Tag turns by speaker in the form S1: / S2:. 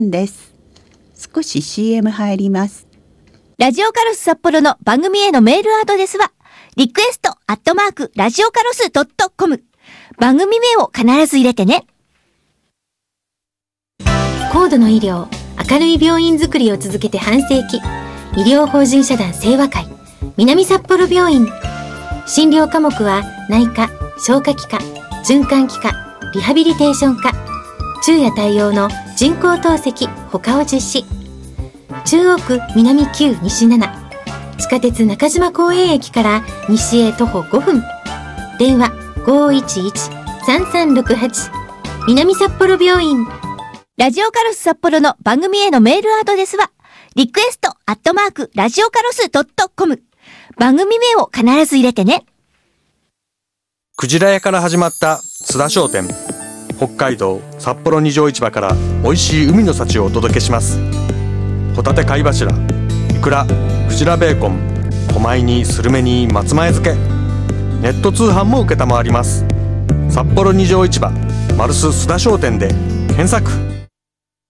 S1: です。少し CM 入ります。
S2: ラジオカロス札幌の番組へのメールアドレスはリクエストラジオカロス.com。 番組名を必ず入れてね。
S3: 高度の医療、明るい病院づくりを続けて半世紀、医療法人社団清和会南札幌病院。診療科目は内科、消化器科、循環器科、リハビリテーション科、昼夜対応の人工透析他を実施。中央区南9西7、地下鉄中島公園駅から西へ徒歩5分。電話 511-3368 南札幌病院。
S2: ラジオカロス札幌の番組へのメールアドレスはリクエストラジオカロス.com。 番組名を必ず入れてね。
S4: クジラ屋から始まった津田商店。北海道札幌二条市場から美味しい海の幸をお届けします。ホタテ貝柱、イクラ、クジラベーコン、狛江にスルメに松前漬け。ネット通販も承ります。札幌二条市場マルス須田商店で検索。